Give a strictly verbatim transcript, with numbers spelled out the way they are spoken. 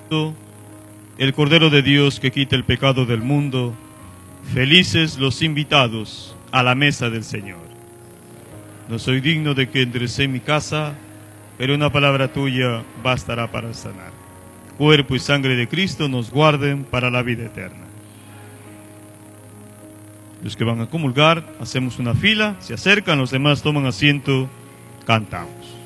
el Cordero de Dios que quita el pecado del mundo. Felices los invitados a la mesa del Señor. No soy digno de que entres en mi casa, pero una palabra tuya bastará para sanar. Cuerpo y sangre de Cristo nos guarden para la vida eterna. Los que van a comulgar, hacemos una fila, se acercan, los demás toman asiento, cantamos.